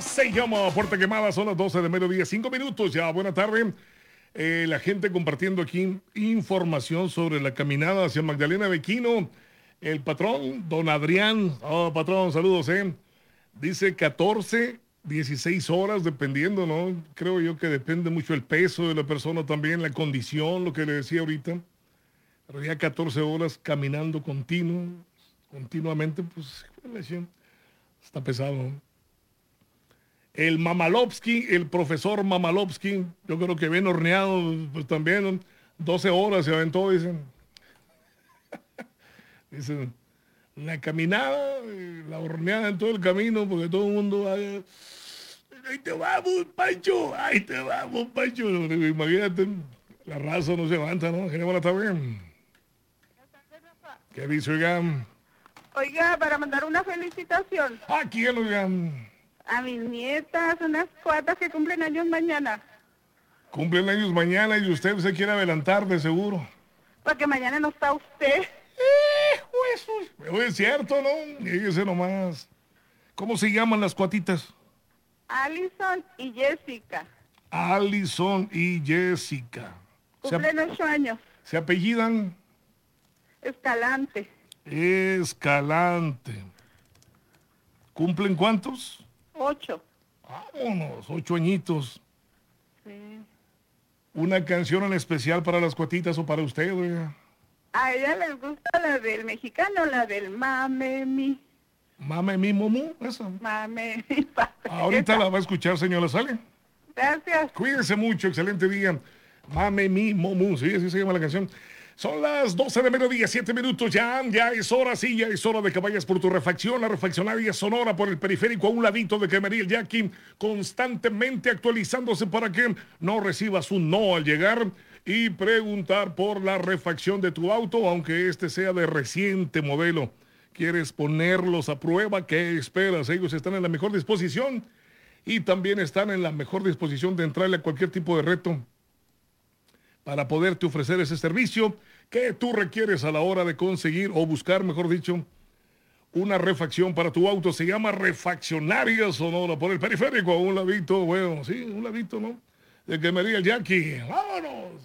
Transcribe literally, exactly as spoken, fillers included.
Se llama Puerta Quemada, son las doce de mediodía, cinco minutos ya. Buena tarde. Eh, la gente compartiendo aquí información sobre la caminada hacia Magdalena Bequino. El patrón, don Adrián. Oh, patrón, saludos, ¿eh? Dice catorce, dieciséis horas, dependiendo, ¿no? Creo yo que depende mucho el peso de la persona también, la condición, lo que le decía ahorita. Pero ya catorce horas caminando continuo, continuamente, pues, está pesado, ¿no? El Mamalovsky, el profesor Mamalovsky, yo creo que bien horneado, pues también, doce horas se aventó, dicen. Dicen, la caminada, la horneada en todo el camino, porque todo el mundo va, ahí te vamos, Pancho, ahí te vamos, Pancho. Imagínate, la raza no se levanta, ¿no? Genial, buena tarde. ¿Qué dice, oiga? Oiga, para mandar una felicitación. ¿A quién, oiga? A mis nietas, unas cuatas que cumplen años mañana. Cumplen años mañana y usted se quiere adelantar, de seguro. Porque mañana no está usted. ¡Eh, huesos! Es cierto, ¿no? Dígase nomás. ¿Cómo se llaman las cuatitas? Alison y Jessica. Alison y Jessica. Cumplen ocho años. ¿Se apellidan? Escalante. Escalante. ¿Cumplen cuántos? Ocho. Vámonos, ocho añitos. Sí. ¿Una canción en especial para las cuatitas o para usted, oiga? A ella les gusta la del mexicano, la del mame mi. Mame mi momu, esa. Mame mi padre. Ahorita Esa. la va a escuchar, señora Sale. Gracias. Cuídense mucho, excelente día. Mame mi momu, sí, así se llama la canción. Son las doce de mediodía, siete minutos ya, ya es hora, sí, ya es hora de que vayas por tu refacción, la refaccionaria Sonora por el periférico a un ladito de Cremería El Yaqui, constantemente actualizándose para que no recibas un no al llegar y preguntar por la refacción de tu auto, aunque este sea de reciente modelo. ¿Quieres ponerlos a prueba? ¿Qué esperas? Ellos están en la mejor disposición y también están en la mejor disposición de entrarle a cualquier tipo de reto para poderte ofrecer ese servicio que tú requieres a la hora de conseguir o buscar, mejor dicho, una refacción para tu auto. Se llama Refaccionaria Sonora por el periférico, a un ladito, bueno, sí, un ladito, ¿no? De Cremería El Yaqui. ¡Vámonos!